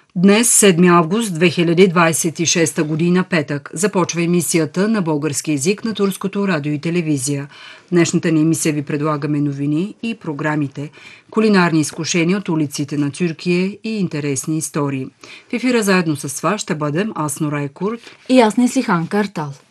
Днес, 7 август 2026 година, петък, започва емисията на български език на Турското радио и телевизия. В днешната ни емисия ви предлагаме новини и програмите, кулинарни изкушения от улиците на Тюркия и интересни истории. В ефира заедно с това ще бъдем аз, Норай Курт, и аз, Неслихан Картал.